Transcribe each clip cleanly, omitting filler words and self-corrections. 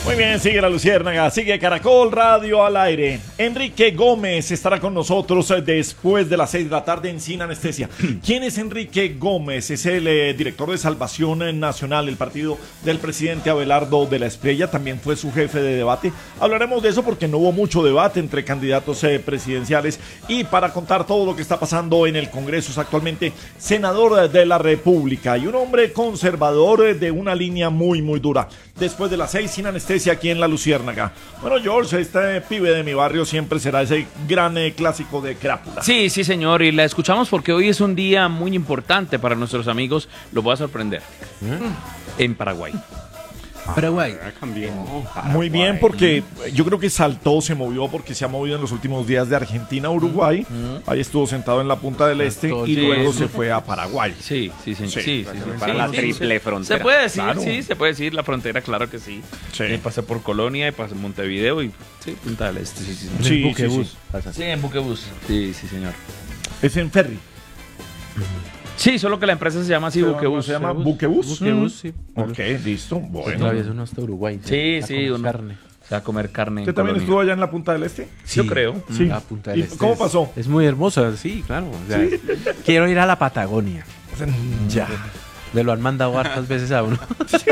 Muy bien, sigue La Luciérnaga, sigue Caracol Radio al aire. Enrique Gómez estará con nosotros después de las 6 de la tarde en Sin Anestesia. ¿Quién es Enrique Gómez? Es el director de Salvación Nacional, el partido del presidente Abelardo de la Espriella. También fue su jefe de debate. Hablaremos de eso porque no hubo mucho debate entre candidatos presidenciales. Y para contar todo lo que está pasando en el Congreso, es actualmente senador de la República y un hombre conservador de una línea muy, muy dura. Después de las 6, Sin Anestesia, aquí en La Luciérnaga. Bueno, George, este pibe de mi barrio siempre será ese gran clásico de Crápula. Sí, sí, señor, y la escuchamos porque hoy es un día muy importante para nuestros amigos. Lo voy a sorprender. En Paraguay. Paraguay. Muy bien, porque yo creo que saltó, se movió, porque se ha movido en los últimos días de Argentina a Uruguay. Ahí estuvo sentado en la punta del este y luego se fue a Paraguay. Sí, sí, señor. Sí, para la triple frontera. Se puede decir, Claro. sí, se puede decir la frontera, claro que sí. Sí. Pasé por Colonia y pasé Montevideo y sí, Punta del Este. Sí, sí, Sí, En Buquebús. sí. sí, en Buquebus. Sí, sí, señor. Es en ferry. Sí, solo que la empresa se llama así, Buquebus. ¿Se llama Buquebus? Buquebús, sí. Ok, listo. Bueno. Todavía es uno hasta Uruguay. Sí, A sí, comer uno. carne. O sea, comer carne. ¿Usted en también Colonia. estuvo allá en la punta del este? Yo creo. Sí. La Punta del ¿Y Este cómo es- pasó? Es muy hermosa, sí, claro. O sea, quiero ir a la Patagonia. Ya. Me lo han mandado hartas veces a uno.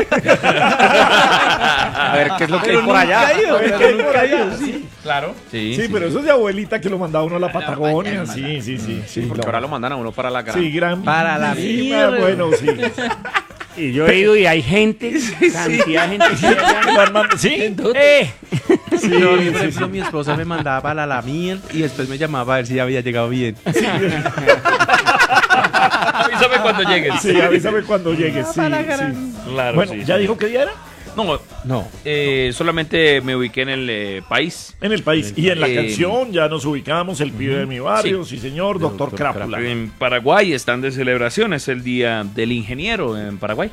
A ver, ¿qué es lo que hay por allá? Sí, Claro. Sí, sí, pero eso es de abuelita que lo mandaba uno a la Patagonia. Sí, sí, sí. Sí, Porque ahora lo mandan a uno para la gran. Sí, gran. Para la sí, mierda. bueno, sí. Y yo he ido y hay gente, cantidad de gente. ¿Sí? Sí, por ejemplo, mi esposa me mandaba para la miel y después me llamaba a ver si ya había llegado bien. Avísame cuando llegues. Sí, avísame cuando llegues. Sí, sí. Claro, Bueno, sí, ¿ya sí. dijo qué día era? No, No. solamente me ubiqué en el país. En el país. Y en la Eh, canción ya nos ubicamos, el pibe de mi barrio, sí, señor, doctor Dr. Crápula. En Paraguay están de celebración, es el Día del Ingeniero en Paraguay.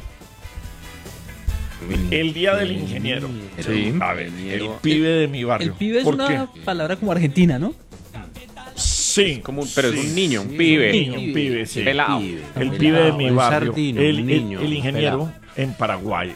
El día del ingeniero. Sí. A ver, el pibe de mi barrio. El pibe es ¿Por una qué? palabra como argentina, ¿no? Sí. Pero es un niño, un pibe. Un pibe, sí. Pelado. El pibe de mi Un barrio. sardino, el, un niño, el ingeniero pelado. en Paraguay.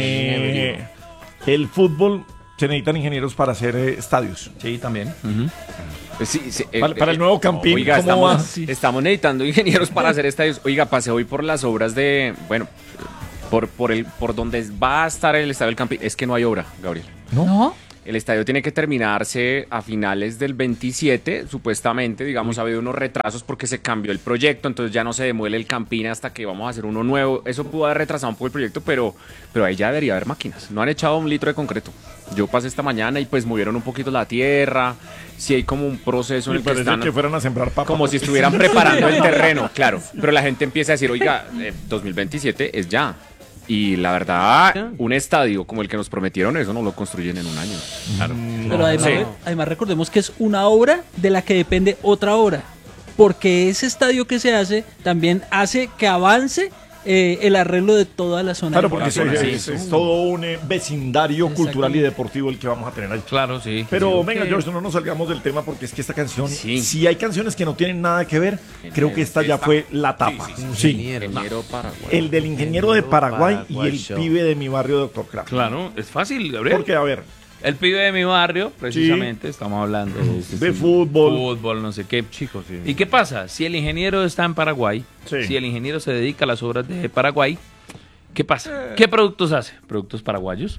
El fútbol, se necesitan ingenieros para hacer estadios. Sí, también. Pues sí, sí, Para el nuevo Campín, Oiga, ¿cómo va? estamos necesitando ingenieros para hacer estadios. Oiga, pasé hoy por las obras de, bueno, por donde va a estar el estadio del Campín. Es que no hay obra, Gabriel. ¿No? El estadio tiene que terminarse a finales del 27, supuestamente. Digamos, ha habido unos retrasos porque se cambió el proyecto, entonces ya no se demuele el Campín hasta que vamos a hacer uno nuevo. Eso pudo haber retrasado un poco el proyecto, pero ahí ya debería haber máquinas. No han echado un litro de concreto. Yo pasé esta mañana y pues movieron un poquito la tierra. Sí hay como un proceso en Me el que parece están... que fueran a sembrar papas. Como si estuvieran preparando el terreno, claro. Pero la gente empieza a decir, oiga, 2027 es ya. Y la verdad, un estadio como el que nos prometieron, eso no lo construyen en un año. Claro. Pero además, Sí. además recordemos que es una obra de la que depende otra obra. Porque ese estadio que se hace también hace que avance el arreglo de toda la zona. Claro, de porque Paraguay. es todo un vecindario cultural y deportivo el que vamos a tener ahí. Claro, sí. Pero venga, George, no nos salgamos del tema porque es que esta canción, Sí. si hay canciones que no tienen nada que ver, creo que esta ya fue la tapa. Sí. Ingeniero Paraguay. El del ingeniero de Paraguay y el Show. pibe de mi barrio, doctor Craft. Claro, es fácil, Gabriel. Porque, a ver, El pibe de mi barrio, precisamente, estamos hablando de fútbol. fútbol, no sé qué. Chicos, sí. ¿Y qué pasa? Si el ingeniero está en Paraguay, Sí. si el ingeniero se dedica a las obras de Paraguay, ¿qué pasa? ¿Qué productos hace? ¿Productos paraguayos?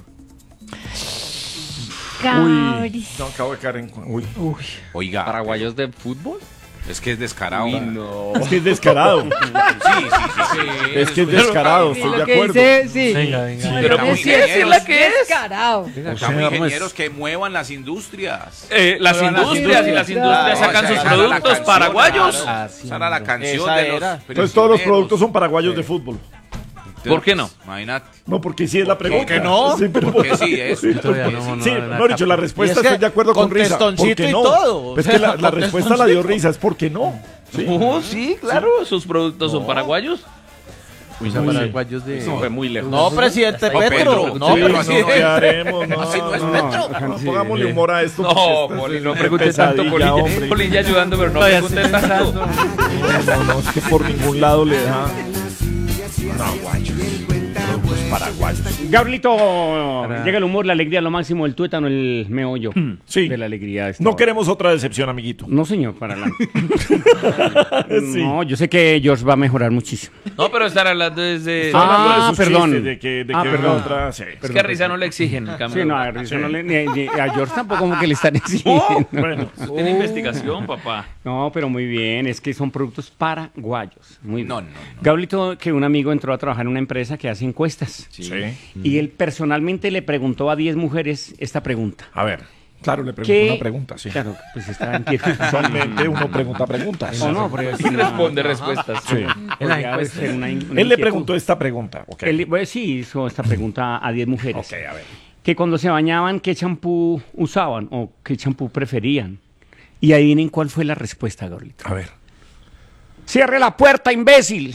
Uy, no, acabo de caer en... Uy. Oiga, ¿Paraguayos de fútbol? es que es descarado. No. Es que es descarado. Es que es descarado, estoy de acuerdo. Sí. Venga, venga. Pero Estamos ¿por qué decirle que es? Descarado. Estamos ingenieros que muevan las industrias. Las industrias y las industrias sacan sus productos paraguayos. Esa era la canción Esa de los era. Entonces todos los productos son paraguayos de fútbol. ¿Por qué no? Imagínate. No, porque sí es la pregunta. qué no? Sí, pero Porque sí es. Todavía no, Sí, no, no, dicho, la respuesta Y es que estoy de acuerdo con con Risa. ¿Por testoncito qué y no? todo. Es que la respuesta la dio Risa, es porque no. Sí. Sí, claro, sus productos son paraguayos. Uy, son paraguayos de... Eso fue muy lejos. No, presidente No, Petro. Pedro. No, Sí, No, presidente. ¿qué haremos? No, Así no es no, pongámosle humor a esto. No, porque Poli, esto no es pregunte tanto, pesadilla, Poli. hombre. Poli ya ayudando, pero no Todavía pregunte estoy tanto. No, es que por ningún lado le da. No, guacho. paraguayos. Gabrielito, llega el humor, la alegría, lo máximo, el tuétano, el meollo Sí. de la alegría. de esta No hora. queremos otra decepción, amiguito. No, señor, para adelante. Sí. No, yo sé que George va a mejorar muchísimo. No, pero estar hablando desde... Está hablando de sus perdón. chistes, de que Ah, venga perdón. otra. Sí. Es que a Risa no le exigen, en cambio. Sí, no, a Rizzo no le- ni a George tampoco como que le están exigiendo. Bueno, Tiene investigación, papá. No, pero muy bien, es que son productos paraguayos. Muy bien. No, no, Gabrielito, que un amigo entró a trabajar en una empresa que hace encuestas. sí. Y él personalmente le preguntó a 10 mujeres esta pregunta. A ver, claro, le pregunto ¿Qué? una pregunta, sí. Claro, pues está en pie. Usualmente uno pregunta preguntas. O no, pero es Y responde respuestas. Sí. podría ser una Él inquietud. le preguntó esta pregunta. Ok. Él, pues, sí, hizo esta pregunta a 10 mujeres. Ok, a ver. Que cuando se bañaban, ¿qué champú usaban o qué champú preferían? Y adivinen cuál fue la respuesta, Gabrielito. A ver. ¡Cierre la puerta, imbécil!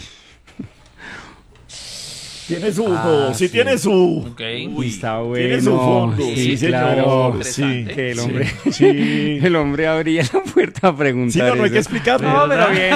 Tiene su. Sí, tiene su. Ok. Uy, está bueno. Tiene su fondo. Sí, señor. claro. Sí. Que el hombre, Sí. el hombre abría la puerta a preguntar. Sí, no hay que eso. explicarlo. No, pero bien.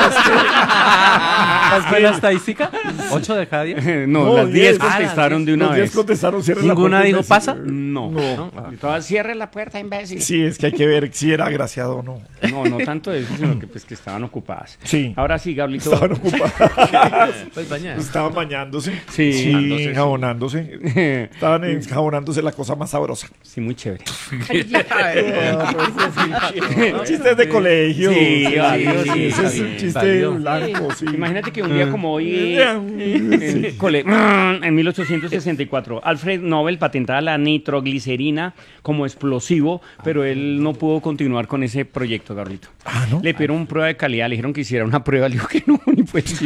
¿Cuál fue la estadística? ¿8 de cada 10? No, las 10 contestaron de una Los 10 vez. contestaron, cierren la ¿Ninguna puerta, dijo imbécil. pasa? No. Todas cierre la puerta, imbécil. Sí, es que hay que ver si era agraciado o no. No, no tanto eso, sino que, pues, que estaban ocupadas. Sí. Ahora sí, Gablito. Estaban ocupados. Pues bañar. Estaban bañándose. Sí. Jabonándose. Estaban enjabonándose la cosa más sabrosa. Sí, muy chévere. Chistes de colegio. Sí, válido, sí, ese está es un bien. chiste Válido. blanco, sí. Imagínate que un día como hoy, en 1864, Alfred Nobel patentaba la nitroglicerina como explosivo, pero él no pudo continuar con ese proyecto, Gabrielito. Ah, ¿no? Le pidieron prueba de calidad, le dijeron que hiciera una prueba, le dijo que no, ni pues.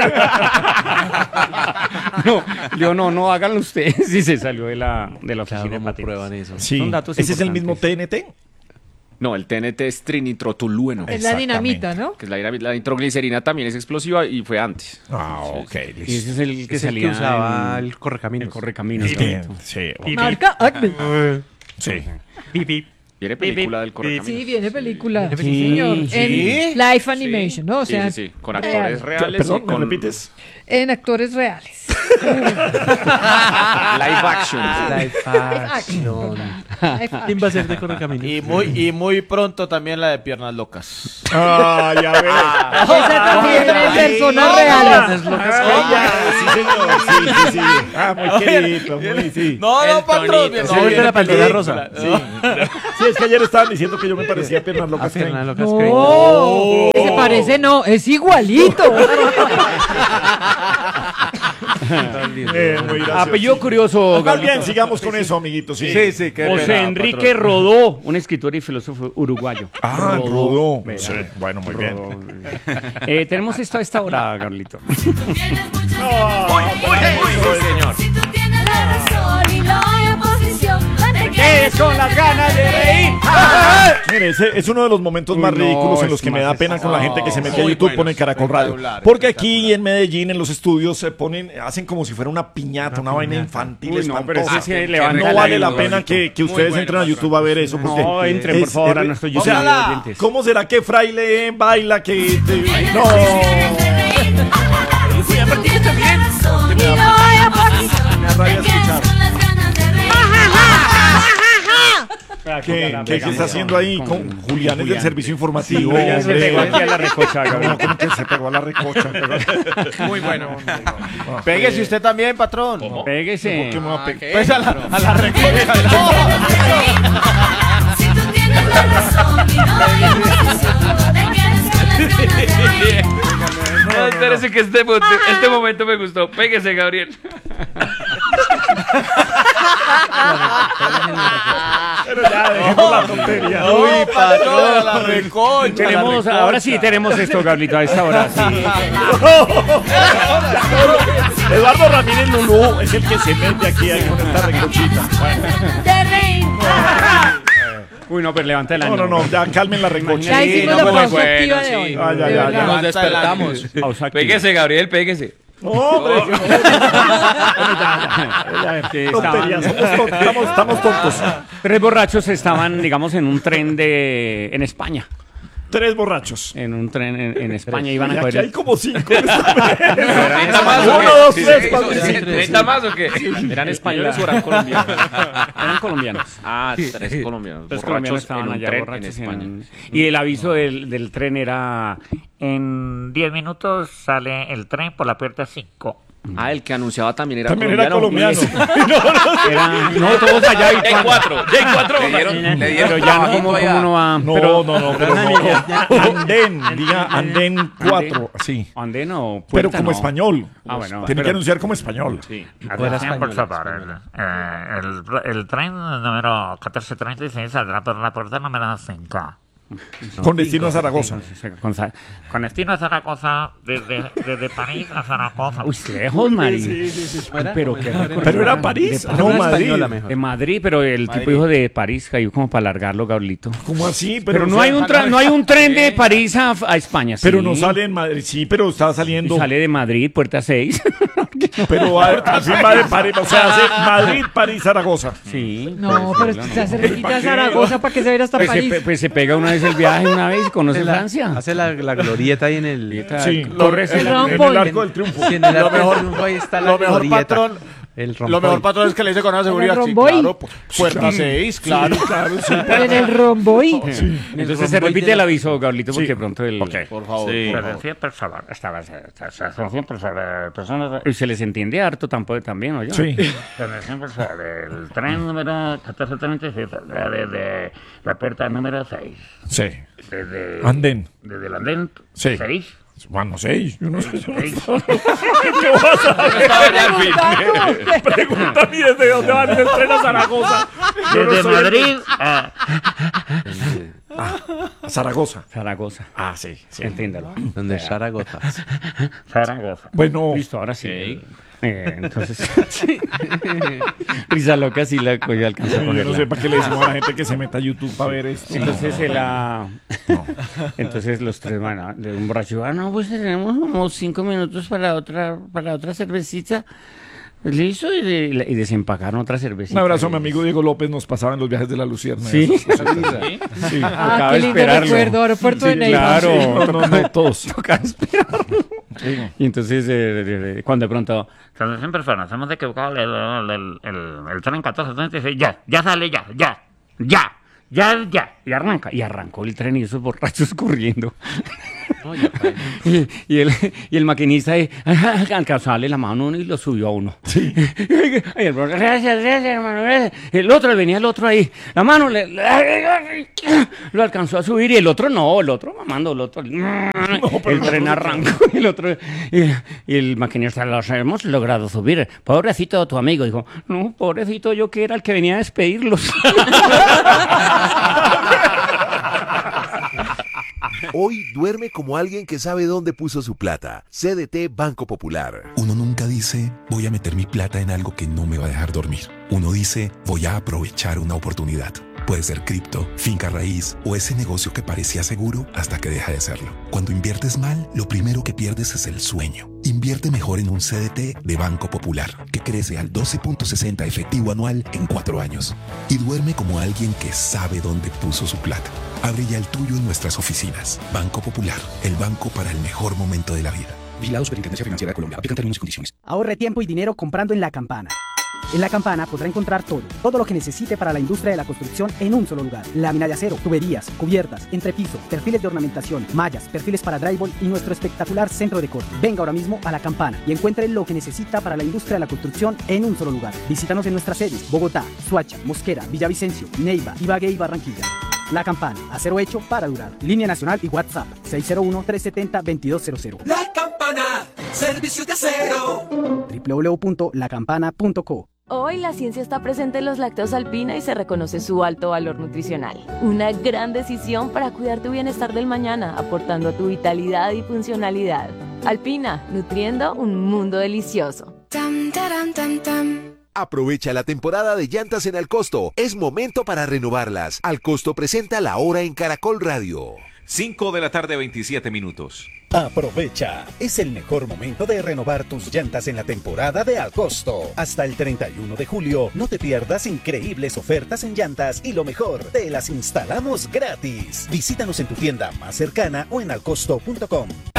No, le dijo, no, háganlo ustedes. Y se salió de la oficina de patentes. prueban eso? Sí. Son datos ¿Ese es el mismo importantes. TNT? No, el TNT es trinitrotolueno, Es la dinamita, ¿no? que es la nitroglicerina también es explosiva y fue antes. Ah, ok. Y ese es el que Es el salía que usaba en el correcaminos. el correcaminos. Sí, Gabrielito. sí. Marca Acme. Sí. Viene película del correcaminos. Sí, viene película. Sí, Sí, señor. sí. En live animation, ¿no? O sea, Sí, sí, sí, con actores reales Perdón, y ¿me con repites? en actores reales. live action. Live action. ¿Quién va a ser de correcaminos? Y muy pronto también la de Piernas Locas. Ah, ya ves. Esa también es personas reales. Sí, señor. Sí. Ah, muy querido, muy, sí. No, patrón. ¿Se vuelve la pantalla rosa? Sí, es que ayer estaban diciendo que yo me parecía a Piernas Locas. Fernanda Locas No, se parece, no, es igualito. Muy gracioso. Apellido curioso, Más Gabrielito. bien, sigamos con eso, amiguitos. Sí. Sí, qué José pena, Enrique Rodó, un escritor y filósofo uruguayo. Ah, Rodó. Vea. Sí, bueno, muy bien. Rodó. Tenemos esto a esta hora, Carlito. Si tú tienes la razón y no hay oposición, no te quedes con las ganas de reír. Mire, ese es uno de los momentos más Uy, no, ridículos en es los que me más da pena con la gente que se mete a muy YouTube, bueno, pone Caracol Radio. espectacular, Porque aquí en Medellín, en los estudios, se ponen, hacen como si fuera una piñata, una vaina infantil Uy, no, pero espantosa. ese sí levanta No la vale la vida, pena Gabrielito. que ustedes bueno, entren a patrón. YouTube a ver eso. Porque No, entren, por favor, a nuestro YouTube de oyentes. ¿Cómo será que Fraile baila que... No. y no hay oposición, Me no rabia te quedes escuchar. con las ganas de reír. ¿Qué está haciendo ahí con Julián es del servicio informativo? Ya se hombre? pegó aquí a la recocha, No, Gabrielito. ¿cómo que se pegó a la recocha? Muy bueno. Pégese usted también, patrón. Péguese. ¿Qué me va a pegar? Pues a la recocha. Si tú tienes la razón y no hay oposición, no te quedes con las ganas de reír. No, espérese que este momento me gustó. Péguese, Gabriel. Pero ya, dejemos la tontería. Uy, patrón, a la recocha. Tenemos, ahora sí tenemos esto, Gabrielito, a esta hora. Sí. Eduardo Ramírez Lulú es el que se mete aquí con esta recochita. Bueno. De reír. Uy, no, pero levanta el año. No, ya calmen la recocha. Ya hicimos no, la pues, pausa activa bueno, de hoy. sí. Ah, ya, de ya, verdad. ya. Nos despertamos. Pausa activa. Péguese, Gabriel, péguese. No, hombre, Que tontería, estaban- estamos tontos. 3 borrachos estaban, digamos, en un tren en España. 3 borrachos. En un tren en España iban a Aquí coger... hay como 5 en esta mesa. ¿Neta más o 1, qué? 2, Sí, 3, sí, 4, sí, 5. ¿Neta más o qué? ¿Eran españoles o eran colombianos? Eran colombianos. Ah, 3 colombianos. Los borrachos colombianos estaban en un allá tren borrachos en España. Y el aviso del tren era... En 10 minutos sale el tren por la puerta 5. Ah, el que anunciaba también era También era colombiano. No, todos allá y J4. Le dieron pero ya no, trabajito ¿cómo allá. no va? No, Pero- pero no. Andén, diga Andén 4, sí. ¿Andén o Pero puerta? como No. español. Ah, bueno. Tiene que pero- anunciar como español. Sí. Atención, por favor. El tren número 1436 saldrá por la puerta número 5. Con destino a Zaragoza. Con destino a Zaragoza, desde París a Zaragoza. Uy, lejos, Mari. Pero, Pero era París, no Madrid. De Madrid, pero el tipo dijo de París, cayó como para alargarlo, Gablito. ¿Cómo así? Pero no hay un tren de París a España. Pero sí. no sale en Madrid, sí, pero está saliendo. Sale de Madrid, puerta 6. Pero al fin va de París, o sea, hace Madrid, París, Zaragoza. Sí. No, pero se hace cerquita a Zaragoza para que se vaya hasta París. Pues se pega una vez el viaje, una vez y conoce Francia. Hace la glorieta ahí en el... Sí, Corres en el el Arco del Triunfo. Sí, en el Lo arco del mejor- triunfo ahí está la Lo mejor, glorieta. patrón. El Lo mejor, patrón, es que le dice con una seguridad. Sí, romboy? claro. Puerta 6, claro. Claro, sí. En el romboy. Entonces se repite el aviso, Gablito, porque pronto el... Por favor. Atención, por favor. Atención, por favor. Personas. Y se les entiende harto también, ¿no? Sí. Atención, por favor. El tren número 1436 saldrá desde la puerta número 6. Sí. Desde Andén. Desde el andén Sí. 6. Bueno, 6. Yo no sé. Seis. ¿Qué vas a ver? Pregunta mí desde dónde van el tren a Zaragoza. Yo no Desde soy el- Madrid a A Zaragoza. Zaragoza. Ah, sí. Sí. Entiéndalo. Donde es Zaragoza. Zaragoza. Bueno, Listo, ahora sí. Entonces, risa loca, sí la cogió, alcanzó a yo no cogerla. sé para qué le decimos a la gente que se meta a YouTube para ver esto. Entonces entonces los tres van de un borracho, no, pues tenemos como 5 minutos para otra cervecita. Listo, y desempacaron otra cervecita. Un abrazo a mi amigo Diego López, nos pasaba en los viajes de la Lucierna. Sí. Sí. Ah, Tocaba qué lindo esperarlo. recuerdo, aeropuerto de Neiva. Claro, No, todos. tocaba esperarlo. Y entonces, cuando de pronto, Atención, personas. Hemos equivocado el tren 1436. Ya sale, ya. y arrancó el tren y esos borrachos corriendo. y el maquinista alcanzó a darle la mano a uno y lo subió a uno. Sí. Y el borracho, gracias, hermano, gracias. El otro ahí, la mano lo alcanzó a subir y el otro mamando, el tren arrancó y el otro, y el maquinista, los hemos logrado subir. Pobrecito tu amigo, dijo, no, pobrecito yo que era el que venía a despedirlos. Hoy duerme como alguien que sabe dónde puso su plata. CDT Banco Popular. Uno nunca dice, voy a meter mi plata en algo que no me va a dejar dormir. Uno dice, voy a aprovechar una oportunidad. Puede ser cripto, finca raíz o ese negocio que parecía seguro hasta que deja de serlo. Cuando inviertes mal, lo primero que pierdes es el sueño. Invierte mejor en un CDT de Banco Popular, que crece al 12.60 efectivo anual en 4 años. Y duerme como alguien que sabe dónde puso su plata. Abre ya el tuyo en nuestras oficinas. Banco Popular, el banco para el mejor momento de la vida. Vigilado Superintendencia Financiera de Colombia. Aplican términos y condiciones. Ahorre tiempo y dinero comprando en La Campana. En La Campana podrá encontrar todo lo que necesite para la industria de la construcción en un solo lugar. Lámina de acero, tuberías, cubiertas, entrepiso, perfiles de ornamentación, mallas, perfiles para drywall y nuestro espectacular centro de corte. Venga ahora mismo a La Campana y encuentre lo que necesita para la industria de la construcción en un solo lugar. Visítanos en nuestras sedes: Bogotá, Soacha, Mosquera, Villavicencio, Neiva, Ibagué y Barranquilla. La Campana, acero hecho para durar. Línea nacional y WhatsApp 601-370-2200. La Campana, servicio de acero. www.lacampana.co. Hoy la ciencia está presente en los lácteos Alpina y se reconoce su alto valor nutricional. Una gran decisión para cuidar tu bienestar del mañana, aportando a tu vitalidad y funcionalidad. Alpina, nutriendo un mundo delicioso. Aprovecha la temporada de llantas en Alcosto. Es momento para renovarlas. Alcosto presenta La Hora en Caracol Radio. 5 de la tarde, 27 minutos. Aprovecha, es el mejor momento de renovar tus llantas en la temporada de Al Costo. Hasta el 31 de julio, no te pierdas increíbles ofertas en llantas y lo mejor, te las instalamos gratis. Visítanos en tu tienda más cercana o en alcosto.com.